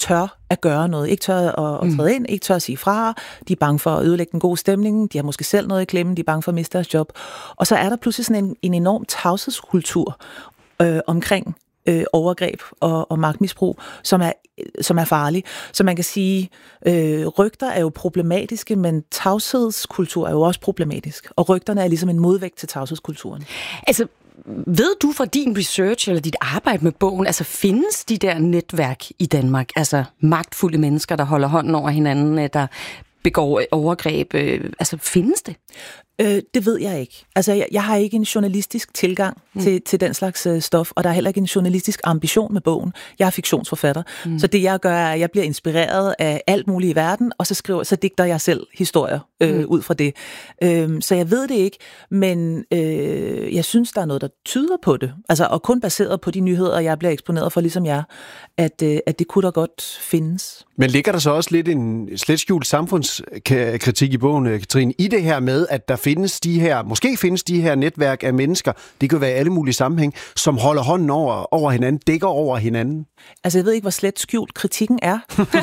tør at gøre noget, ikke tør at træde ind, ikke tør at sige fra, de er bange for at ødelægge den gode stemning, de har måske selv noget i klemmen, de er bange for at miste deres job. Og så er der pludselig sådan en enorm tavshedskultur omkring overgreb og magtmisbrug, som er farlig. Så man kan sige, rygter er jo problematiske, men tavshedskultur er jo også problematisk. Og rygterne er ligesom en modvægt til tavshedskulturen. Altså, ved du fra din research eller dit arbejde med bogen, altså findes de der netværk i Danmark? Altså magtfulde mennesker, der holder hånden over hinanden, der begår overgreb. Altså findes det? Det ved jeg ikke. Altså, jeg har ikke en journalistisk tilgang til den slags stof, og der er heller ikke en journalistisk ambition med bogen. Jeg er fiktionsforfatter, så det jeg gør er, at jeg bliver inspireret af alt muligt i verden, og så digter jeg selv historier ud fra det. Så jeg ved det ikke, men jeg synes, der er noget, der tyder på det. Altså, og kun baseret på de nyheder, jeg bliver eksponeret for, ligesom jeg, at det kunne da godt findes. Men ligger der så også lidt en slet skjult samfundskritik i bogen, Katrine, i det her med, at der måske findes de her netværk af mennesker, det kan være i alle mulige sammenhæng, som holder hånden over hinanden, dækker over hinanden? Altså, jeg ved ikke, hvor slet skjult kritikken er,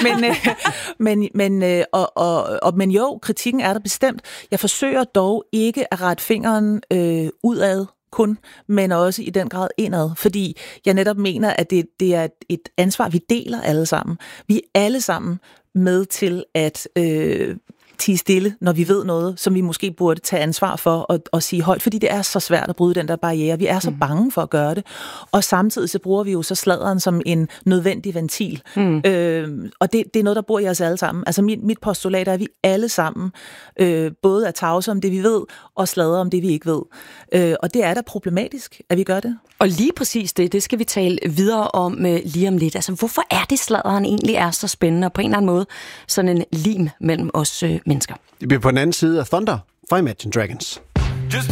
men jo, kritikken er der bestemt. Jeg forsøger dog ikke at rette fingeren udad kun, men også i den grad indad, fordi jeg netop mener, at det er et ansvar, vi deler alle sammen. Vi er alle sammen med til at tie stille, når vi ved noget, som vi måske burde tage ansvar for at sige højt, fordi det er så svært at bryde den der barriere. Vi er så bange for at gøre det. Og samtidig så bruger vi jo så sladderen som en nødvendig ventil. Og det er noget, der bor i os alle sammen. Altså mit postulat er, at vi alle sammen både er tavse om det, vi ved, og sladrer om det, vi ikke ved. Og det er da problematisk, at vi gør det. Og lige præcis det skal vi tale videre om lige om lidt. Altså, hvorfor er det, sladderen egentlig er så spændende, og på en eller anden måde sådan en lim mellem os mennesker? Det bliver på den anden side af Thunder fra Imagine Dragons.